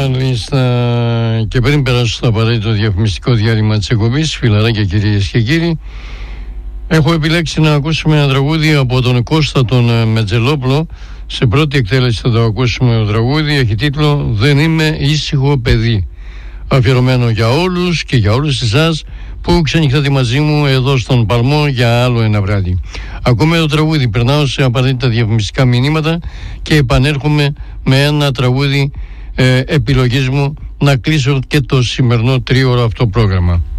Μάλιστα. Και πριν περάσω στο απαραίτητο διαφημιστικό διάλειμμα της εκπομπής, φιλαράκια κυρίες και κύριοι, έχω επιλέξει να ακούσουμε ένα τραγούδι από τον Κώστα τον Μετζελόπλο. Σε πρώτη εκτέλεση θα το ακούσουμε. Το τραγούδι έχει τίτλο «Δεν είμαι ήσυχο παιδί», αφιερωμένο για όλους και για όλους εσάς που ξενυχτάτε μαζί μου εδώ στον Παλμό για άλλο ένα βράδυ. Ακούμε το τραγούδι, περνάω σε απαραίτητα διαφημιστικά μηνύματα και επανέρχομαι με ένα τραγούδι επιλογής μου να κλείσω και το σημερινό τρίωρο αυτό πρόγραμμα.